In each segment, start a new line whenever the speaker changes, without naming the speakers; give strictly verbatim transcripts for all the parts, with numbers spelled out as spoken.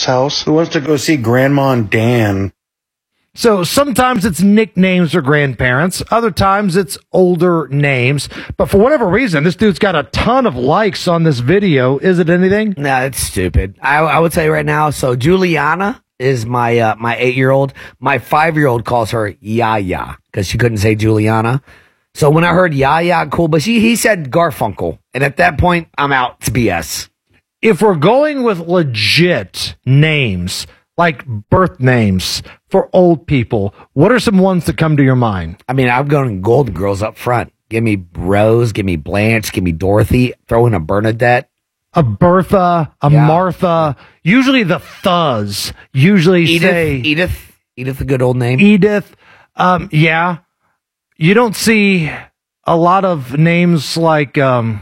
house? Who wants to go see Grandma and Dan?
So sometimes it's nicknames or grandparents. Other times it's older names. But for whatever reason, this dude's got a ton of likes on this video. Is it anything?
Nah, it's stupid. I, I would say right now, so Juliana is my uh, my eight-year-old. My five-year-old calls her Yaya because she couldn't say Juliana. So when I heard Yaya, cool. But she, he said Garfunkel. And at that point, I'm out. It's B S.
If we're going with legit names, like birth names for old people, what are some ones that come to your mind?
I mean, I'm going Golden Girls up front. Give me Rose, give me Blanche, give me Dorothy, throw in a Bernadette.
A Bertha, a yeah. Martha, usually the Thuz, usually
Edith,
say...
Edith, Edith, a good old name.
Edith, um, yeah. You don't see a lot of names like um,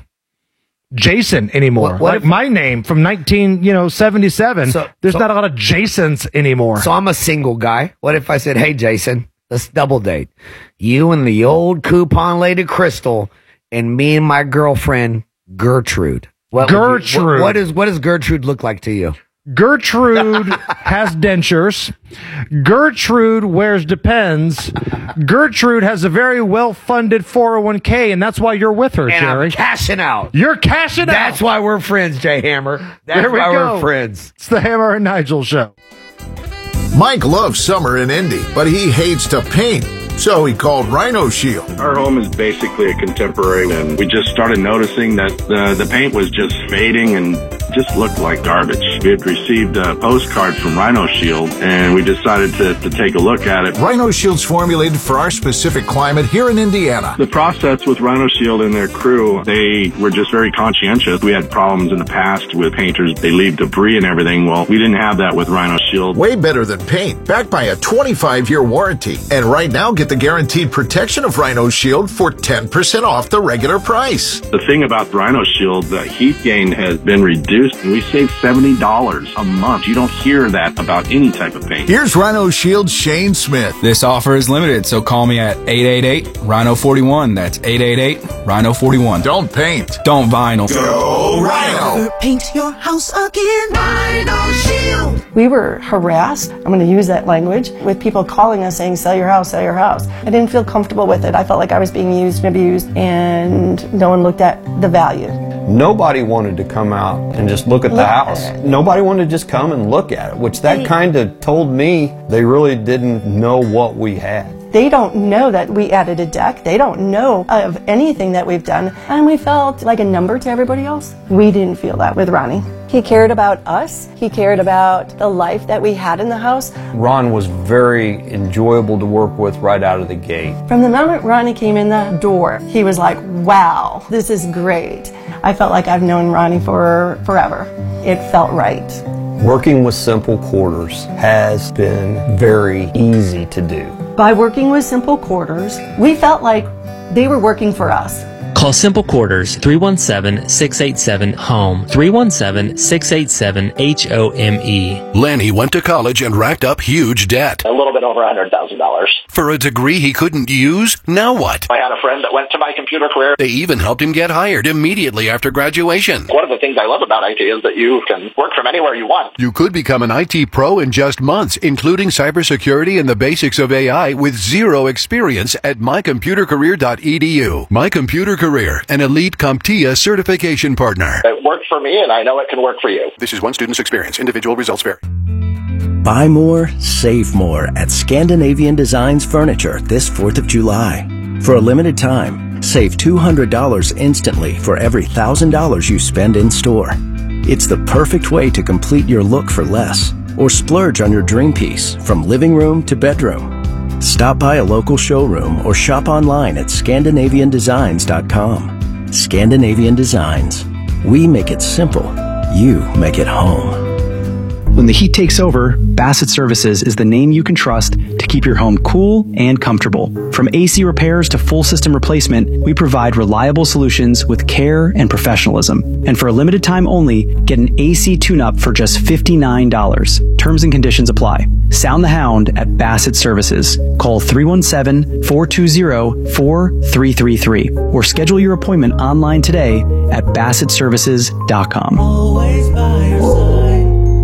Jason anymore. What, what like if, my name from nineteen, you know, seventy-seven. So, there's so, not a lot of Jasons anymore.
So I'm a single guy. What if I said, hey, Jason, let's double date. You and the old coupon lady Crystal and me and my girlfriend Gertrude. What
Gertrude.
You, what, what, is, what does Gertrude look like to you?
Gertrude has dentures. Gertrude wears Depends. Gertrude has a very well-funded four oh one k, and that's why you're with her,
and
Jerry.
I'm cashing out.
You're cashing
that's
out.
That's why we're friends, Jay Hammer. That's
there we
why
go.
we're friends.
It's the Hammer and Nigel Show.
Mike loves summer in Indy, but he hates to paint. So he called Rhino Shield.
Our home is basically a contemporary, and we just started noticing that the, the paint was just fading and just looked like garbage. We had received a postcard from Rhino Shield, and we decided to, to take a look at it.
Rhino Shield's formulated for our specific climate here in Indiana.
The process with Rhino Shield and their crew, they were just very conscientious. We had problems in the past with painters. They leave debris and everything. Well, we didn't have that with Rhino Shield.
Way better than paint, backed by a twenty-five year warranty. And right now, get the guaranteed protection of Rhino Shield for ten percent off the regular price.
The thing about Rhino Shield, the heat gain has been reduced, and we save seventy dollars a month. You don't hear that about any type of paint.
Here's Rhino Shield's Shane Smith.
This offer is limited, so call me at eight eight eight, Rhino forty-one. That's eight eight eight, Rhino forty-one.
Don't paint.
Don't vinyl.
Go Rhino.
Never paint your house again. Rhino Shield.
We were harassed, I'm going to use that language, with people calling us saying, sell your house, sell your house. I didn't feel comfortable with it. I felt like I was being used and abused, and no one looked at the value.
Nobody wanted to come out and just look at the
look
house.
At
Nobody wanted to just come and look at it, which that kind of told me they really didn't know what we had.
They don't know that we added a deck. They don't know of anything that we've done. And we felt like a number to everybody else. We didn't feel that with Ronnie. He cared about us. He cared about the life that we had in the house.
Ron was very enjoyable to work with right out of the gate.
From the moment Ronnie came in the door, he was like, wow, this is great. I felt like I've known Ronnie for forever. It felt right.
Working with Simple Quarters has been very easy to do.
By working with Simple Quarters, we felt like they were working for us.
Call Simple Quarters, three one seven, six eight seven, HOME, three one seven, six eight seven, H O M E.
Lanny went to college and racked up huge debt.
A little bit over one hundred thousand dollars.
For a degree he couldn't use? Now what?
I had a friend that went to My Computer Career.
They even helped him get hired immediately after graduation.
One of the things I love about I T is that you can work from anywhere you want.
You could become an I T pro in just months, including cybersecurity and the basics of A I with zero experience at my computer career dot e d u. My Computer Career, an elite CompTIA certification partner.
It worked for me, and I know it can work for you.
This is one student's experience. Individual results vary.
Buy more, save more at Scandinavian Designs Furniture this fourth of July. For a limited time, save two hundred dollars instantly for every one thousand dollars you spend in store. It's the perfect way to complete your look for less or splurge on your dream piece from living room to bedroom. Stop by a local showroom or shop online at Scandinavian Designs dot com. Scandinavian Designs. We make it simple. You make it home.
When the heat takes over, Bassett Services is the name you can trust to keep your home cool and comfortable. From A C repairs to full system replacement, we provide reliable solutions with care and professionalism. And for a limited time only, get an A C tune-up for just fifty-nine dollars. Terms and conditions apply. Sound the Hound at Bassett Services. Call three one seven, four two zero, four three three three or schedule your appointment online today at bassett services dot com.
Always by your side.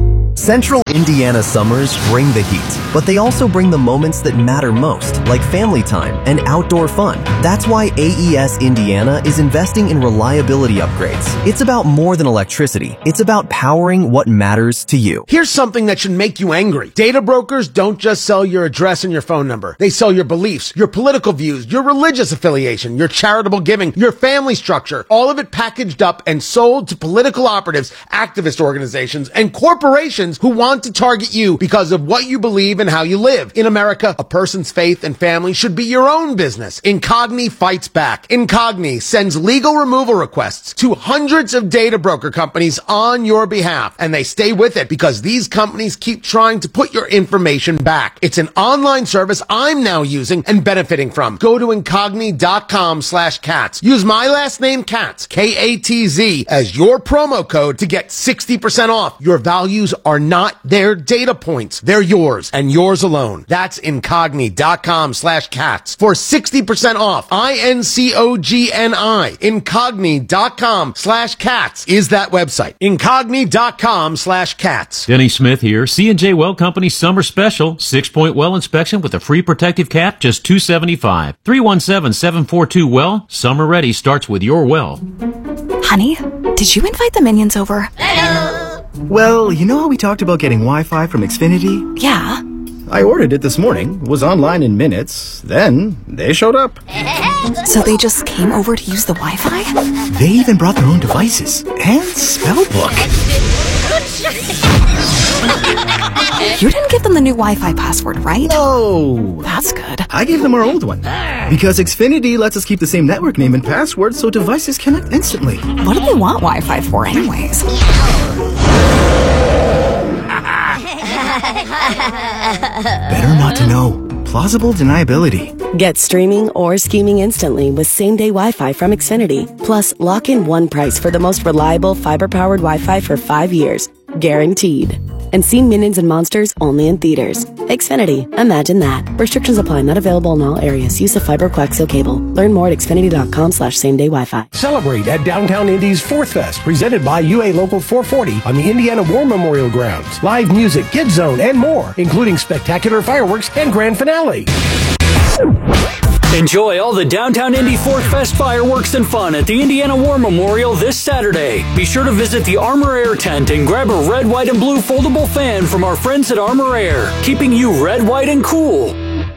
Central Indiana summers bring the heat, but they also bring the moments that matter most, like family time and outdoor fun. That's why A E S Indiana is investing in reliability upgrades. It's about more than electricity. It's about powering what matters to you.
Here's something that should make you angry. Data brokers don't just sell your address and your phone number. They sell your beliefs, your political views, your religious affiliation, your charitable giving, your family structure, all of it packaged up and sold to political operatives, activist organizations, and corporations who want to target you because of what you believe and how you live. In America, a person's faith and family should be your own business. Incogni fights back. Incogni sends legal removal requests to hundreds of data broker companies on your behalf, and they stay with it because these companies keep trying to put your information back. It's an online service I'm now using and benefiting from. Go to incogni.com slash cats. Use my last name, Katz, K A T Z, as your promo code to get sixty percent off. Your values are not their data points. They're yours and yours alone. That's incogni.com slash cats for sixty percent off. I N C O G N I. Incogni.com slash cats is that website. Incogni.com slash cats.
Denny Smith here. C and J Well Company Summer Special. Six-point well inspection with a free protective cap, just two hundred seventy-five dollars. three one seven, seven four two, well. Summer ready starts with your well.
Honey, did you invite the minions over?
Hello. Well, you know how we talked about getting Wi-Fi from Xfinity?
Yeah.
I ordered it this morning, was online in minutes, then they showed up.
So they just came over to use the Wi-Fi?
They even brought their own devices and spell book.
You didn't give them the new Wi-Fi password, right?
No.
That's good.
I gave them our old one. Because Xfinity lets us keep the same network name and password so devices connect instantly.
What do they want Wi-Fi for anyways?
Better not to know. Plausible deniability.
Get streaming or scheming instantly with same-day Wi-Fi from Xfinity. Plus, lock in one price for the most reliable fiber-powered Wi-Fi for five years. Guaranteed. And see Minions and Monsters only in theaters. Xfinity. Imagine that. Restrictions apply. Not available in all areas. Use of fiber coaxial cable. Learn more at xfinity.com slash same-day Wi-Fi.
Celebrate at Downtown Indy's Fourth Fest, presented by U A Local four forty on the Indiana War Memorial Grounds. Live music, Kids Zone, and more, including spectacular fireworks and grand finale.
Enjoy all the Downtown Indy Fourth Fest fireworks and fun at the Indiana War Memorial this Saturday. Be sure to visit the Armor Air tent and grab a red, white, and blue foldable fan from our friends at Armor Air, keeping you red, white, and cool.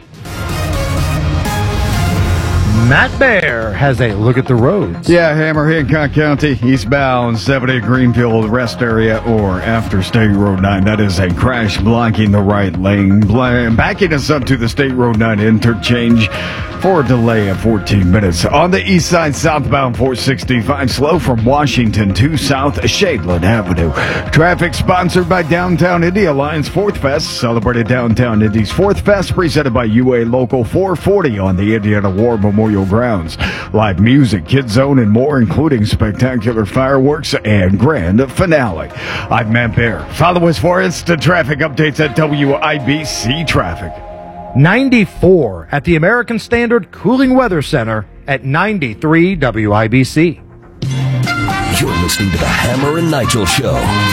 Matt Bear has a look at the roads.
Yeah, Hammer, Hancock County, eastbound, seventy Greenfield rest area or after State Road nine. That is a crash blocking the right lane. Backing us up to the State Road nine interchange for a delay of fourteen minutes. On the east side, southbound four sixty-five, slow from Washington to South Shadeland Avenue. Traffic sponsored by Downtown Indy Alliance Fourth Fest. Celebrated Downtown Indy's Fourth Fest, presented by U A Local four forty on the Indiana War Memorial Grounds. Live music, Kids Zone, and more, including spectacular fireworks and grand finale. I'm Matt Bear. Follow us for instant traffic updates at W I B C Traffic.
ninety-four at the American Standard Cooling Weather Center at ninety-three W I B C.
You're listening to the Hammer and Nigel Show.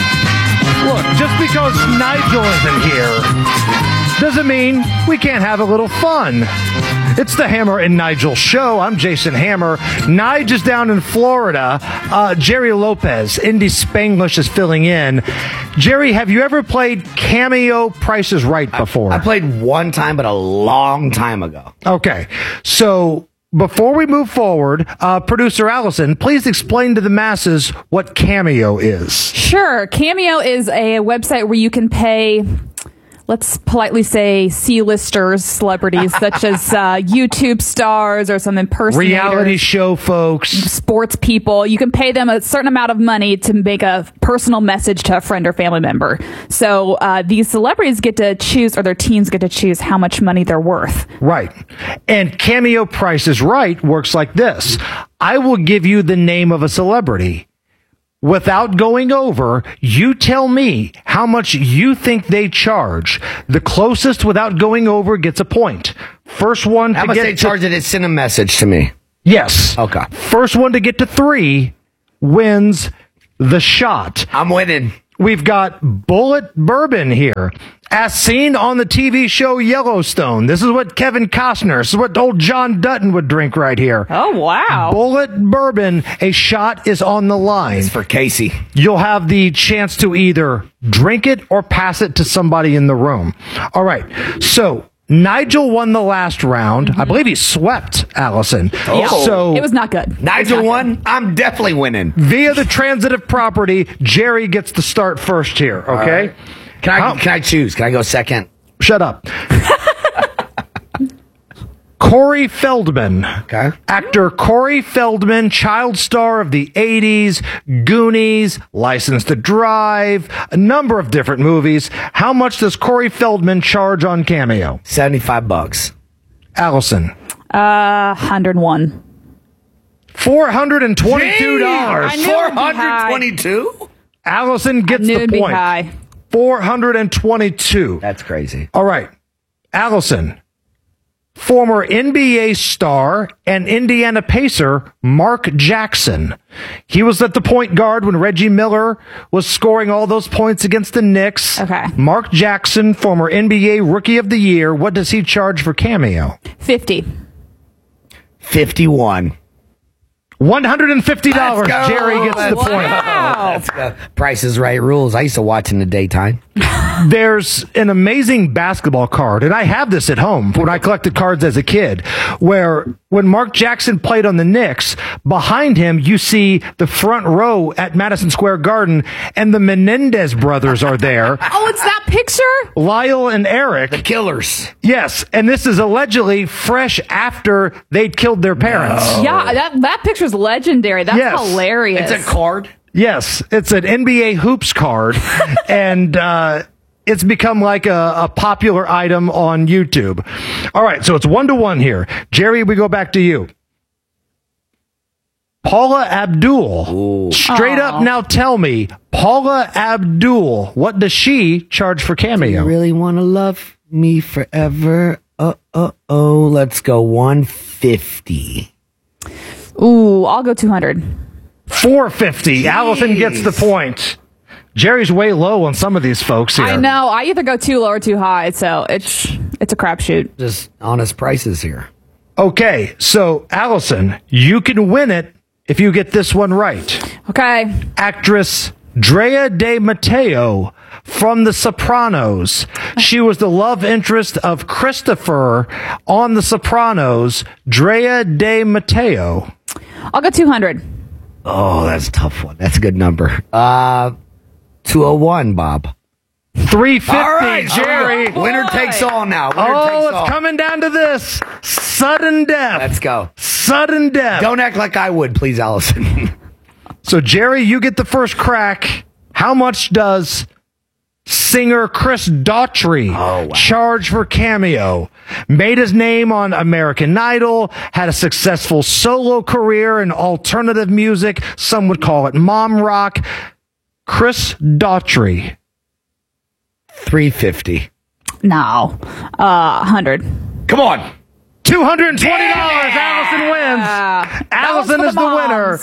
Look, just because Nigel isn't here doesn't mean we can't have a little fun. It's the Hammer and Nigel Show. I'm Jason Hammer. Nige is down in Florida. Uh, Jerry Lopez, Indy Spanglish, is filling in. Jerry, have you ever played Cameo Price is Right before?
I, I played one time, but a long time ago.
Okay. So before we move forward, uh, producer Allison, please explain to the masses what Cameo is.
Sure. Cameo is a website where you can pay, let's politely say, C-listers, celebrities such as uh, YouTube stars or some impersonators.
Reality show folks.
Sports people. You can pay them a certain amount of money to make a personal message to a friend or family member. So uh, these celebrities get to choose, or their teams get to choose how much money they're worth.
Right. And Cameo Price is Right works like this. I will give you the name of a celebrity. Without going over, you tell me how much you think they charge. The closest without going over gets a point. First one
how
to
much
get
they
to,
charge it, it send a message to me.
Yes.
Okay.
First one to get to three wins the shot.
I'm winning.
we've got Bullet Bourbon here. As seen on the T V show Yellowstone. This is what Kevin Costner, this is what old John Dutton would drink right here.
Oh, wow.
Bullet Bourbon, a shot is on the line.
It's for Casey.
You'll have the chance to either drink it or pass it to somebody in the room. All right. So Nigel won the last round. Mm-hmm. I believe he swept Allison.
Oh.
So
it was not good.
Nigel
not
won.
Good.
I'm definitely winning.
Via the transitive property, Jerry gets to start first here. Okay.
Right. Can I How? can I choose? Can I go second?
Shut up. Corey Feldman.
Okay.
Actor Corey Feldman, child star of the eighties, Goonies, License to Drive, a number of different movies. How much does Corey Feldman charge on Cameo?
seventy-five bucks.
Allison.
Uh, one hundred one.
four hundred twenty-two dollars.
four hundred twenty-two?
Allison gets the point.
High.
four hundred twenty-two.
That's crazy.
All right. Allison. Former N B A star and Indiana Pacer, Mark Jackson. He was at the point guard when Reggie Miller was scoring all those points against the Knicks.
Okay.
Mark Jackson, former N B A Rookie of the Year. What does he charge for Cameo?
fifty.
fifty-one.
one hundred fifty dollars. Jerry gets the point.
Wow.
That's uh, Price is Right rules. I used to watch in the daytime.
There's an amazing basketball card, and I have this at home when I collected cards as a kid, where when Mark Jackson played on the Knicks, behind him you see the front row at Madison Square Garden, and the Menendez brothers are there.
Oh, it's that picture?
Lyle and Eric.
The killers.
Yes, and this is allegedly fresh after they'd killed their parents.
No.
Yeah, that, that picture's legendary. That's
Yes.
hilarious.
It's a card?
Yes, it's an N B A hoops card, and uh, it's become like a, a popular item on YouTube. All right, so it's one to one here. Jerry, we go back to you. Paula Abdul.
Ooh.
Straight
Aww.
up now tell me, Paula Abdul, what does she charge for Cameo?
You really want to love me forever? Uh uh oh. Let's go one fifty.
Ooh, I'll go two hundred.
four fifty. Allison gets the point. Jerry's way low on some of these folks here.
I know. I either go too low or too high, so it's it's a crapshoot.
Just honest prices here.
Okay, so Allison, you can win it if you get this one right.
Okay.
Actress Drea De Matteo from The Sopranos. She was the love interest of Christopher on The Sopranos. Drea De Matteo.
I'll go two hundred.
Oh, that's a tough one. That's a good number. Uh, two oh one, Bob.
three fifty,
All right,
Jerry.
Oh, winner takes all now. Winner
oh,
takes
it's
all.
coming down to this. Sudden death.
Let's go.
Sudden death.
Don't act like I would, please, Allison.
So, Jerry, you get the first crack. How much does singer Chris Daughtry
oh, wow.
charge for Cameo? Made his name on American Idol, had a successful solo career in alternative music. Some would call it mom rock. Chris Daughtry.
three fifty.
No. Uh, one hundred.
Come on.
two hundred twenty dollars. Yeah! Allison wins. Allison is the winner.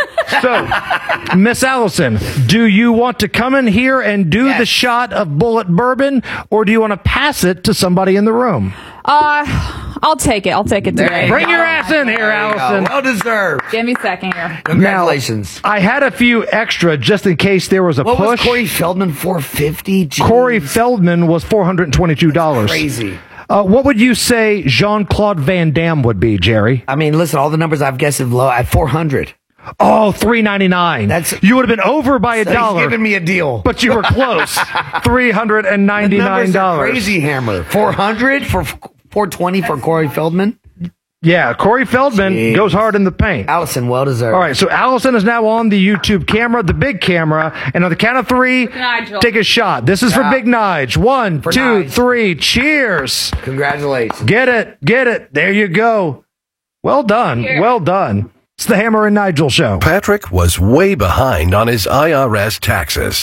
So, Miss Allison, do you want to come in here and do yes. the shot of Bullet Bourbon, or do you want to pass it to somebody in the room?
Uh, I'll take it. I'll take it today.
Bring your ass in here, Allison.
Well deserved.
Give me a second here.
Congratulations.
Now, I had a few extra just in case there was a
what
push.
What was Corey Feldman, four fifty?
Corey Feldman was four hundred twenty-two dollars.
That's crazy.
Uh, what would you say Jean-Claude Van Damme would be, Jerry?
I mean, listen, all the numbers I've guessed have low at four hundred.
Oh, three ninety-nine. That's you would have been over by a
so
dollar.
He's giving me a deal,
but you were close. Three hundred and ninety-nine dollars.
Crazy hammer. Four hundred for four twenty for Corey Feldman.
Yeah, Corey Feldman Jeez. goes hard in the paint.
Allison, well deserved.
All right, so Allison is now on the YouTube camera, the big camera, and on the count of three, take a shot. This is yeah. for Big Nige. One, for two, Nige. three. Cheers!
Congratulations.
Get it, get it. There you go. Well done. Cheers. Well done. It's the Hammer and Nigel show.
Patrick was way behind on his I R S taxes.
I was in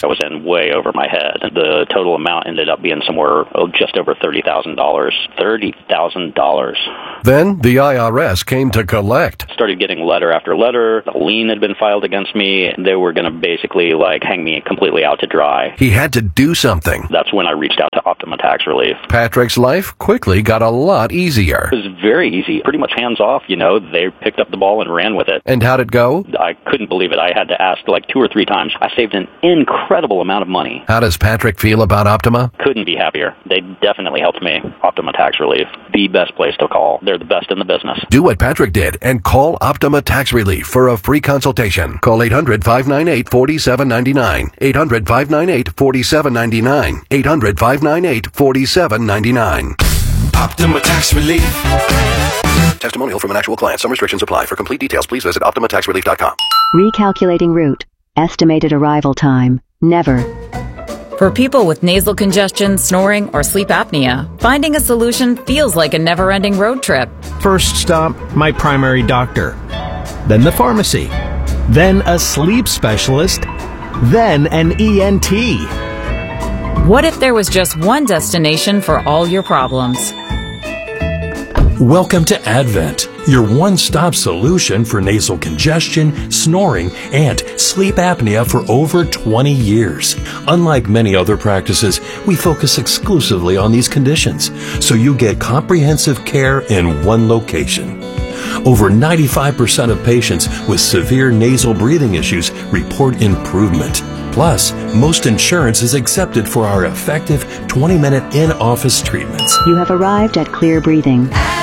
way over my head. The total amount ended up being somewhere oh, just over thirty thousand dollars. thirty thousand dollars.
Then the I R S came to collect.
Started getting letter after letter. A lien had been filed against me. They were going to basically like hang me completely out to dry.
He had to do something.
That's when I reached out to Optima Tax Relief.
Patrick's life quickly got a lot easier.
It was very easy, pretty much hands off, you know. They picked up the ball and ran with it.
And how'd it go?
I couldn't believe it. I had to ask like two or three times. I saved an incredible amount of money.
How does Patrick feel about Optima?
Couldn't be happier. They definitely helped me. Optima Tax Relief, the best place to call. They're the best in the business.
Do what Patrick did and call Optima Tax Relief for a free consultation. Call eight hundred, five nine eight, four seven nine nine. eight hundred, five nine eight, four seven nine nine. eight hundred, five nine eight, four seven nine nine.
Optima Tax Relief.
Testimonial from an actual client. Some restrictions apply. For complete details, please visit optima tax relief dot com.
Recalculating route. Estimated arrival time. Never.
For people with nasal congestion, snoring, or sleep apnea, finding a solution feels like a never-ending road trip.
First stop, my primary doctor. Then the pharmacy. Then a sleep specialist. Then an E N T.
What if there was just one destination for all your problems?
Welcome to Advent, your one-stop solution for nasal congestion, snoring, and sleep apnea for over twenty years. Unlike many other practices, we focus exclusively on these conditions, so you get comprehensive care in one location. Over ninety-five percent of patients with severe nasal breathing issues report improvement. Plus, most insurance is accepted for our effective twenty-minute in-office treatments.
You have arrived at Clear Breathing.